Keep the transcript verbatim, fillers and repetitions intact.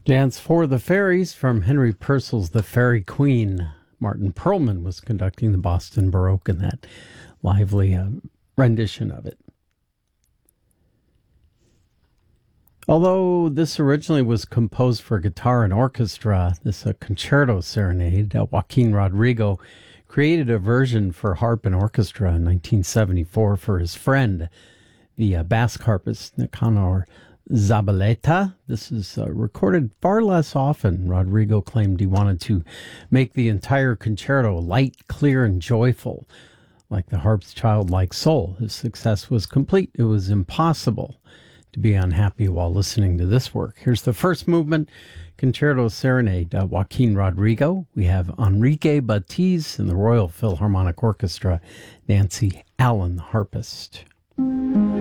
Dance for the Fairies from Henry Purcell's The Fairy Queen. Martin Perlman was conducting the Boston Baroque in that lively uh, rendition of it. Although this originally was composed for guitar and orchestra, this uh, concerto serenade, uh, Joaquin Rodrigo created a version for harp and orchestra in nineteen seventy-four for his friend, the uh, Basque harpist Nicanor Zabaleta. This is uh, recorded far less often. Rodrigo claimed he wanted to make the entire concerto light, clear, and joyful, like the harp's childlike soul. His success was complete. It was impossible to be unhappy while listening to this work. Here's the first movement, Concerto Serenade, uh, Joaquin Rodrigo. We have Enrique Batiz and the Royal Philharmonic Orchestra, Nancy Allen, the harpist.